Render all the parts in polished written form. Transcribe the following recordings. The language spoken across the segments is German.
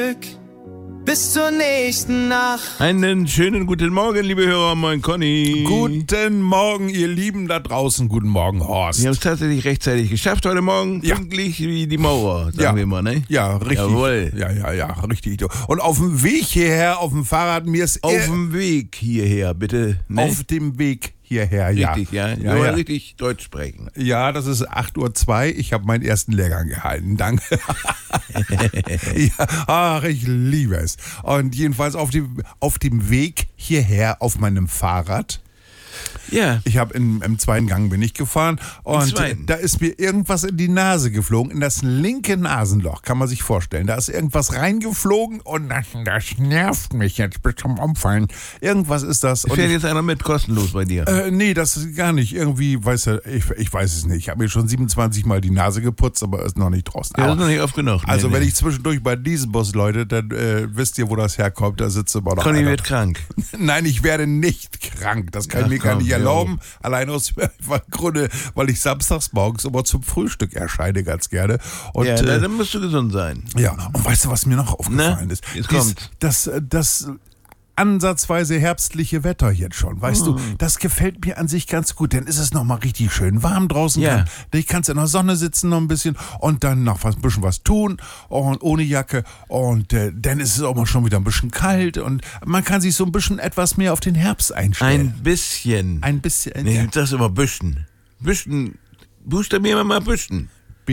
Bis zur nächsten Nacht. Einen schönen guten Morgen, liebe Hörer. Moin, Conny. Guten Morgen, ihr Lieben da draußen. Guten Morgen, Horst. Wir haben es tatsächlich rechtzeitig geschafft heute Morgen. Ja. Pünktlich wie die Maurer, sagen wir mal, ne? Ja, richtig. Jawohl. Ja, richtig. Und auf dem Weg hierher, auf dem Fahrrad, mir ist Auf dem Weg hierher, bitte. Ne? auf dem Weg hierher, ja. Richtig, ja. Ja, Nur ja. richtig Deutsch sprechen. Ja, das ist 8:02 Uhr. Ich habe meinen ersten Lehrgang gehalten. Danke. Ja, ach, ich liebe es. Und jedenfalls auf dem Weg hierher auf meinem Fahrrad. Ja. Ich habe im zweiten Gang bin ich gefahren und zweiten? da ist mir irgendwas in die Nase geflogen, in das linke Nasenloch, kann man sich vorstellen. Da ist irgendwas reingeflogen und das nervt mich jetzt bis zum Umfallen. Irgendwas ist das. Und Fährt jetzt einer mit, kostenlos bei dir? nee, das ist gar nicht. Irgendwie, weiß ja, ich weiß es nicht. Ich habe mir schon 27 Mal die Nase geputzt, aber ist noch nicht draußen. Ja, das Aber, ist noch nicht oft genug. also wenn ich zwischendurch bei diesem Bus, Leute, dann wisst ihr, wo das herkommt. Da sitzt immer noch Conny einer. wird krank. Nein, ich werde nicht krank. Das kann Ach, ich mir gar komm, nicht ja. erlauben. Allein aus Gründe, weil ich samstags morgens immer zum Frühstück erscheine ganz gerne. Und, Ja, dann musst du gesund sein. ja, und weißt du, was mir noch aufgefallen ist? Jetzt kommt's. Das ansatzweise herbstliche Wetter jetzt schon, weißt du, das gefällt mir an sich ganz gut, denn ist es noch mal richtig schön warm draußen, Ja. ich kannst in der Sonne sitzen noch ein bisschen und dann noch ein bisschen was tun und ohne Jacke und dann ist es auch mal schon wieder ein bisschen kalt und man kann sich so ein bisschen etwas mehr auf den Herbst einstellen. Ein bisschen. Ein bisschen. Nee, das ist immer Büschen. Büschen. Buchstabieren wir mal Büschen.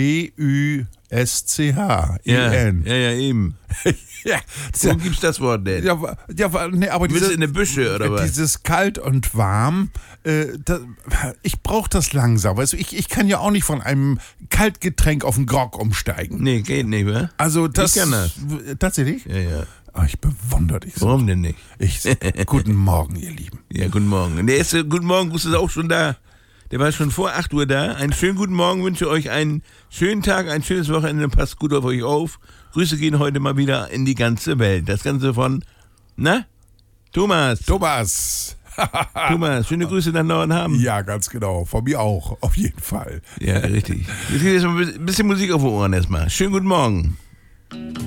B-Ü-S-C-H-E-N. Ja, eben. Ja, Wo gibt's das Wort denn? nee, aber Du bist in der Büsche, oder was? Dieses kalt und warm, ich brauche das langsam. Weißt du, ich kann ja auch nicht von einem Kaltgetränk auf einen Grog umsteigen. Nee, geht nicht, wa? Also das... Ich kann das. Tatsächlich? Ja. Ah, ich bewundere dich so. Warum denn nicht? Guten Morgen, ihr Lieben. Ja, guten Morgen. Und der erste Guten Morgen Gruß ist auch schon da. Der war schon vor 8 Uhr da. Einen schönen guten Morgen, wünsche euch einen schönen Tag, ein schönes Wochenende. Passt gut auf euch auf. Grüße gehen heute mal wieder in die ganze Welt. Das Ganze von, Thomas. Thomas. Thomas, schöne Grüße nach Neuenhaben. Ja, ganz genau. Von mir auch. Auf jeden Fall. Ja, richtig. Jetzt geht jetzt mal ein bisschen Musik auf die Ohren erstmal. Schönen guten Morgen.